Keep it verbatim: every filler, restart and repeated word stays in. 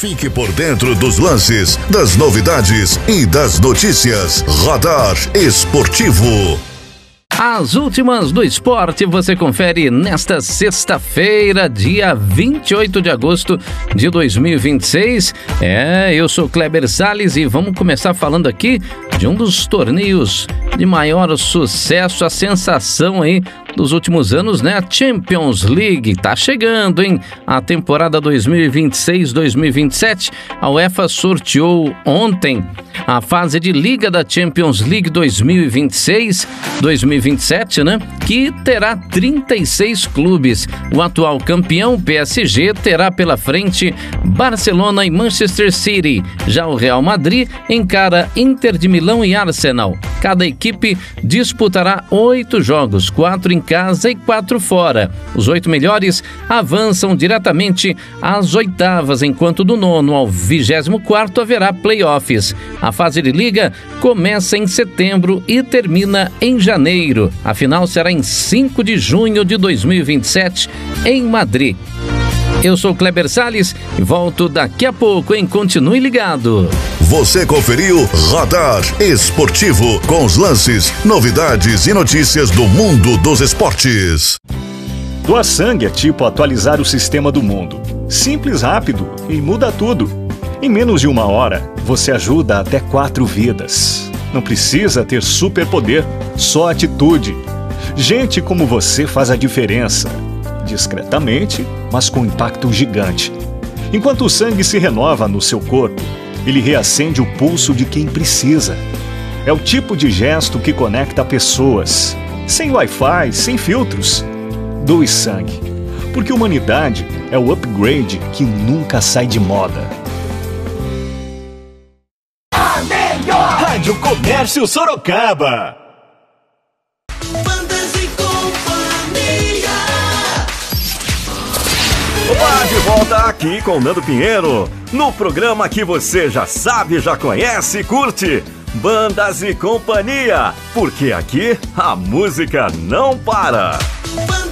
Fique por dentro dos lances, das novidades e das notícias. Radar Esportivo. As últimas do esporte você confere nesta sexta-feira, dia vinte e oito de agosto de dois mil e vinte e seis. É, eu sou Kleber Salles e vamos começar falando aqui de um dos torneios de maior sucesso, a sensação aí dos últimos anos, né? A Champions League tá chegando, hein? A temporada dois mil e vinte e seis dois mil e vinte e sete, a UEFA sorteou ontem a fase de Liga da Champions League dois mil e vinte e seis dois mil e vinte e sete, né? Que terá trinta e seis clubes. O atual campeão, P S G, terá pela frente Barcelona e Manchester City. Já o Real Madrid encara Inter de Milão e Arsenal. Cada equipe disputará oito jogos, quatro em casa e quatro fora. Os oito melhores avançam diretamente às oitavas, enquanto do nono ao vigésimo quarto haverá playoffs. A fase de liga começa em setembro e termina em janeiro. A final será em cinco de junho de dois mil e vinte e sete, em Madrid. Eu sou Kleber Salles e volto daqui a pouco, hein? Continue ligado. Você conferiu Radar Esportivo, com os lances, novidades e notícias do mundo dos esportes. Doar sangue é tipo atualizar o sistema do mundo. Simples, rápido e muda tudo. Em menos de uma hora, você ajuda até quatro vidas. Não precisa ter superpoder, só atitude. Gente como você faz a diferença. Discretamente, mas com impacto gigante. Enquanto o sangue se renova no seu corpo, ele reacende o pulso de quem precisa. É o tipo de gesto que conecta pessoas. Sem Wi-Fi, sem filtros. Doe sangue. Porque humanidade é o upgrade que nunca sai de moda. A melhor Rádio Comércio Sorocaba. Olá, de volta aqui com o Nando Pinheiro, no programa que você já sabe, já conhece e curte, Bandas e Companhia, porque aqui a música não para.